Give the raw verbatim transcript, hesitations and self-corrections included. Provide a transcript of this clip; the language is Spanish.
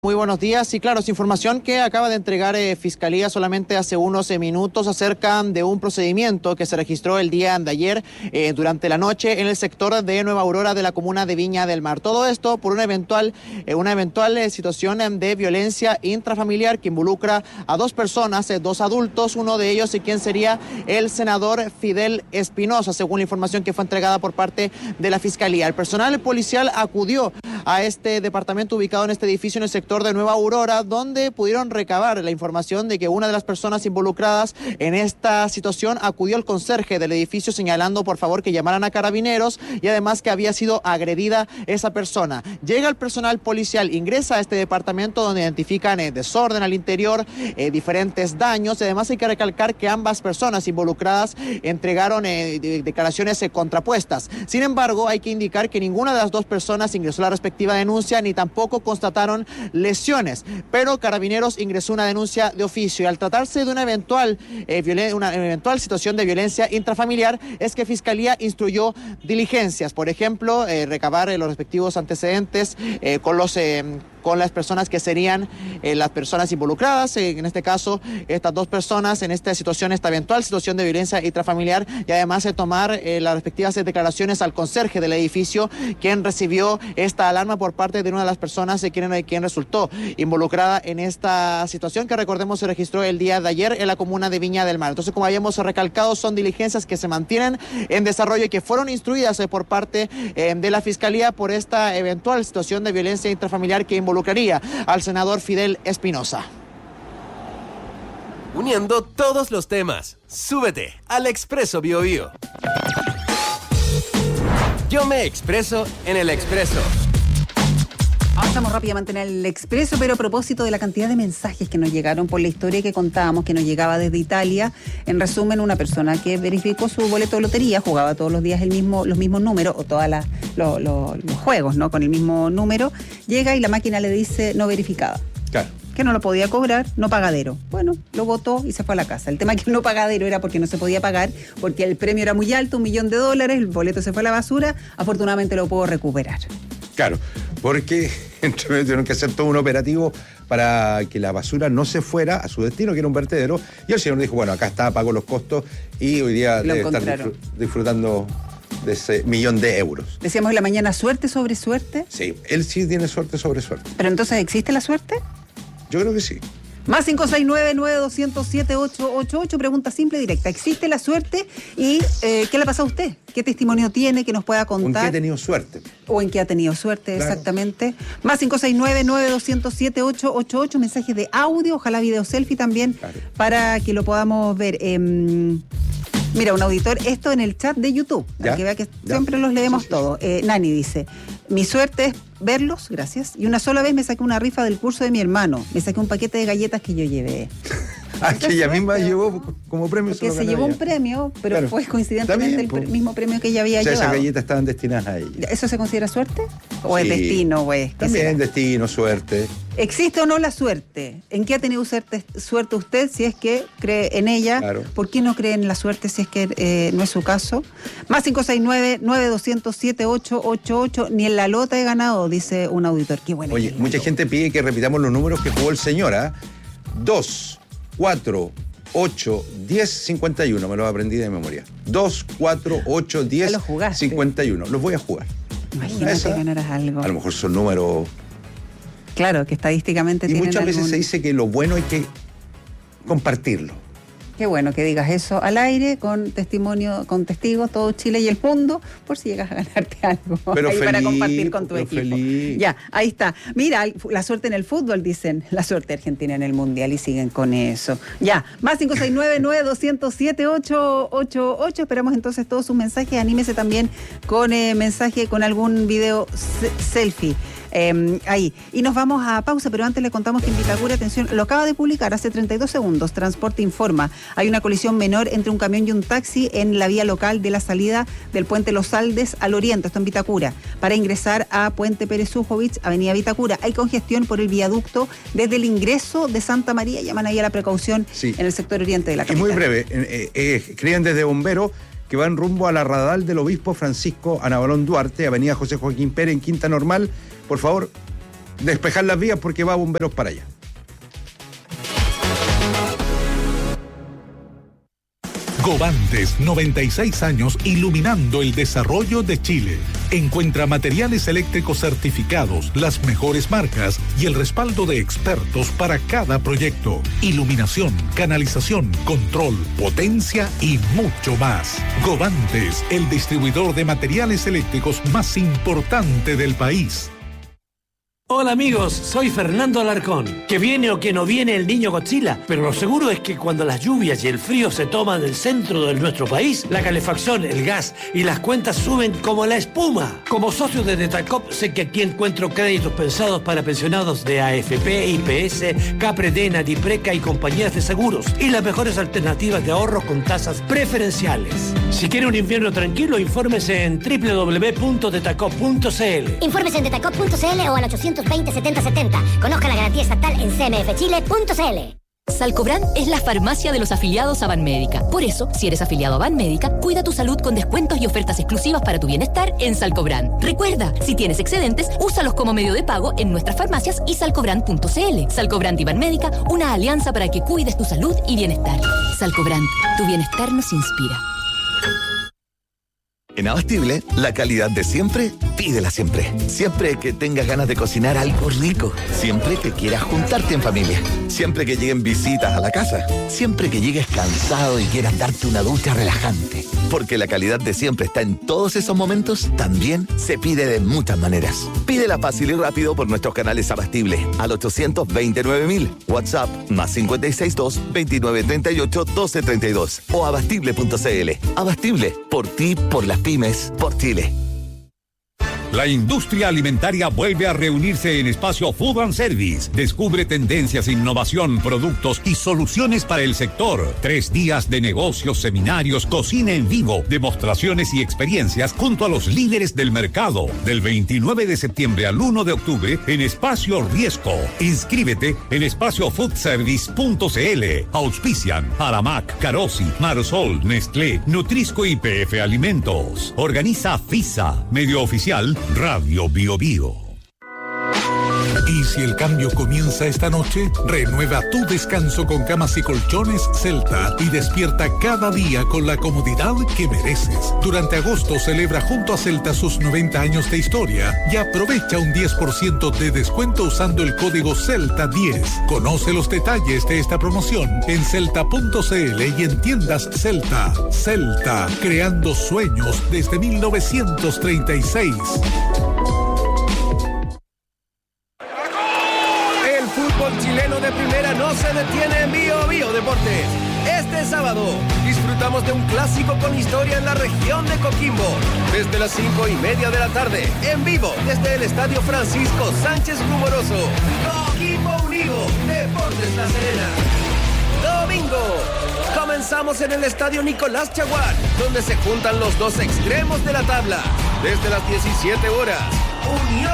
Muy buenos días. Y claro, es información que acaba de entregar eh, Fiscalía solamente hace unos eh, minutos acerca de un procedimiento que se registró el día de ayer eh, durante la noche en el sector de Nueva Aurora de la comuna de Viña del Mar. Todo esto por una eventual, eh, una eventual eh, situación eh, de violencia intrafamiliar que involucra a dos personas, eh, dos adultos, uno de ellos y quien sería el senador Fidel Espinosa, según la información que fue entregada por parte de la Fiscalía. El personal policial acudió a este departamento ubicado en este edificio en el sector de Nueva Aurora, donde pudieron recabar la información de que una de las personas involucradas en esta situación acudió al conserje del edificio señalando por favor que llamaran a carabineros y además que había sido agredida esa persona. Llega el personal policial, ingresa a este departamento donde identifican eh, desorden al interior, eh, diferentes daños y además hay que recalcar que ambas personas involucradas entregaron eh, de, declaraciones eh, contrapuestas. Sin embargo, hay que indicar que ninguna de las dos personas ingresó la respectiva denuncia ni tampoco constataron lesiones, pero Carabineros ingresó una denuncia de oficio y al tratarse de una eventual, eh, violen- una eventual situación de violencia intrafamiliar es que Fiscalía instruyó diligencias, por ejemplo, eh, recabar eh, los respectivos antecedentes eh, con los... Eh, con las personas que serían eh, las personas involucradas, eh, en este caso estas dos personas en esta situación, esta eventual situación de violencia intrafamiliar y además de eh, tomar eh, las respectivas declaraciones al conserje del edificio, quien recibió esta alarma por parte de una de las personas eh, quien, eh, quien resultó involucrada en esta situación que recordemos se registró el día de ayer en la comuna de Viña del Mar. Entonces, como habíamos recalcado, son diligencias que se mantienen en desarrollo y que fueron instruidas eh, por parte eh, de la Fiscalía por esta eventual situación de violencia intrafamiliar que involucra involucraría al senador Fidel Espinosa. Uniendo todos los temas, súbete al Expreso Bio Bio. Yo me expreso en el Expreso. Avanzamos rápidamente en el Expreso, pero a propósito de la cantidad de mensajes que nos llegaron por la historia que contábamos, que nos llegaba desde Italia. En resumen, una persona que verificó su boleto de lotería, jugaba todos los días el mismo, los mismos números, o todos lo, lo, los juegos, ¿no? Con el mismo número, llega y la máquina le dice no verificada. Claro. Que no lo podía cobrar, no pagadero. Bueno, lo votó y se fue a la casa. El tema es que el no pagadero era porque no se podía pagar, porque el premio era muy alto, un millón de dólares, el boleto se fue a la basura, afortunadamente lo puedo recuperar. Claro, porque entre medio tuvieron que hacer todo un operativo para que la basura no se fuera a su destino, que era un vertedero, y el señor dijo, bueno, acá está, pago los costos, y hoy día Lo debe estar disfr- disfrutando de ese millón de euros. Decíamos en la mañana, suerte sobre suerte. Sí, él sí tiene suerte sobre suerte. Pero entonces, ¿existe la suerte? Yo creo que sí. Más cinco seis nueve, nueve dos cero siete, ocho ocho ocho, pregunta simple y directa. ¿Existe la suerte? ¿Y eh, qué le ha pasado a usted? ¿Qué testimonio tiene que nos pueda contar? ¿En qué he tenido suerte? O en qué ha tenido suerte, claro. Exactamente. Más cinco seis nueve, nueve dos cero siete, ocho ocho ocho, mensajes de audio, ojalá video selfie también, claro, para que lo podamos ver. Eh, mira, un auditor, esto en el chat de YouTube, para que vea que ya siempre los leemos sí, sí, todos. Eh, Nani dice, mi suerte es verlos, gracias, y una sola vez me saqué una rifa del curso de mi hermano, me saqué un paquete de galletas que yo llevé. Ah, que ella misma llevó como premio. Que se llevó ella un premio, pero claro, fue coincidentemente bien, el pues, mismo premio que ella había o sea, llevado. Esas galletas estaban destinadas a ella. ¿Eso se considera suerte? ¿O sí, es destino? O es, también será? Destino, suerte. ¿Existe o no la suerte? ¿En qué ha tenido suerte, suerte usted si es que cree en ella? Claro. ¿Por qué no cree en la suerte si es que eh, no es su caso? Más cinco seis nueve, nueve dos cero siete, ocho ocho ocho, ni en la lota he ganado, dice un auditor. Qué bueno. Oye, mucha lota. Gente pide que repitamos los números que jugó el señor, ¿ah? dos, cuatro, ocho, diez, cincuenta y uno, me los aprendí de memoria. dos, cuatro, ocho, diez, cincuenta y uno. Los voy a jugar. Imagínate que ganaras algo. A lo mejor son números... Claro, que estadísticamente y tienen muchas veces algún... se dice que lo bueno hay que compartirlo. Qué bueno que digas eso al aire, con testimonio, con testigos, todo Chile y el mundo, por si llegas a ganarte algo pero ahí feliz, para compartir con tu equipo. Feliz. Ya, ahí está. Mira, la suerte en el fútbol, dicen, la suerte argentina en el mundial y siguen con eso. Ya, más cinco seis nueve, nueve dos cero siete, ocho ocho ocho. Esperamos entonces todos sus mensajes. Anímese también con eh, mensaje, con algún video se- selfie. Eh, ahí. Y nos vamos a pausa, pero antes le contamos que en Vitacura, atención, lo acaba de publicar hace treinta y dos segundos, Transporte informa. Hay una colisión menor entre un camión y un taxi en la vía local de la salida del puente Los Aldes al oriente, esto en Vitacura. Para ingresar a Puente Pérez Ujovich, avenida Vitacura, hay congestión por el viaducto desde el ingreso de Santa María, llaman ahí a la precaución sí. en el sector oriente de la capital. Y muy breve, eh, eh, escriben desde Bomberos que van rumbo a la Radal del Obispo Francisco Ana Balón Duarte, avenida José Joaquín Pérez en Quinta Normal. Por favor, despejar las vías porque va bomberos para allá. Govantes, noventa y seis años iluminando el desarrollo de Chile. Encuentra materiales eléctricos certificados, las mejores marcas y el respaldo de expertos para cada proyecto. Iluminación, canalización, control, potencia y mucho más. Govantes, el distribuidor de materiales eléctricos más importante del país. Hola amigos, soy Fernando Alarcón. Que viene o que no viene el niño Godzilla, pero lo seguro es que cuando las lluvias y el frío se toman el centro de nuestro país, la calefacción, el gas y las cuentas suben como la espuma. Como socio de Detacop sé que aquí encuentro créditos pensados para pensionados de A F P, I P S, Capredena, Dipreca y compañías de seguros y las mejores alternativas de ahorro con tasas preferenciales. Si quiere un invierno tranquilo, infórmese en doble u doble u doble u punto detacop punto c l. Infórmese en detacop punto c l o al ochocientos veinte setenta setenta. Conozca la garantía estatal en c m f chile punto c l. Salcobrand es la farmacia de los afiliados a Banmédica. Por eso, si eres afiliado a Banmédica, cuida tu salud con descuentos y ofertas exclusivas para tu bienestar en Salcobrand. Recuerda, si tienes excedentes, úsalos como medio de pago en nuestras farmacias y salcobrand punto c l. Salcobrand y Banmédica, una alianza para que cuides tu salud y bienestar. Salcobrand, tu bienestar nos inspira. En Abastible, la calidad de siempre, pídela siempre. Siempre que tengas ganas de cocinar algo rico. Siempre que quieras juntarte en familia. Siempre que lleguen visitas a la casa. Siempre que llegues cansado y quieras darte una ducha relajante. Porque la calidad de siempre está en todos esos momentos, también se pide de muchas maneras. Pídela fácil y rápido por nuestros canales Abastible al ochocientos veintinueve mil, WhatsApp más cinco seis dos, veintinueve treinta y ocho, doce treinta y dos o abastible punto c l. Abastible, por ti, por las pymes, por Chile. La industria alimentaria vuelve a reunirse en Espacio Food and Service. Descubre tendencias, innovación, productos y soluciones para el sector. Tres días de negocios, seminarios, cocina en vivo, demostraciones y experiencias junto a los líderes del mercado. Del veintinueve de septiembre al uno de octubre en Espacio Riesco. Inscríbete en espacio food service punto c l. Auspician Aramac, Carosi, Marsol, Nestlé, Nutrisco y P F Alimentos. Organiza FISA, medio oficial Radio Bio Bio. Y si el cambio comienza esta noche, renueva tu descanso con camas y colchones Celta y despierta cada día con la comodidad que mereces. Durante agosto celebra junto a Celta sus noventa años de historia y aprovecha un diez por ciento de descuento usando el código Celta diez. Conoce los detalles de esta promoción en celta punto c l y en tiendas Celta. Celta, creando sueños desde mil novecientos treinta y seis. Chileno de primera no se detiene en Bio Bio Deportes. Este sábado disfrutamos de un clásico con historia en la región de Coquimbo. Desde las cinco y media de la tarde, en vivo desde el Estadio Francisco Sánchez Rumoroso. Coquimbo Unido, Deportes La Serena. Domingo, comenzamos en el Estadio Nicolás Chaguán, donde se juntan los dos extremos de la tabla. Desde las diecisiete horas, Unión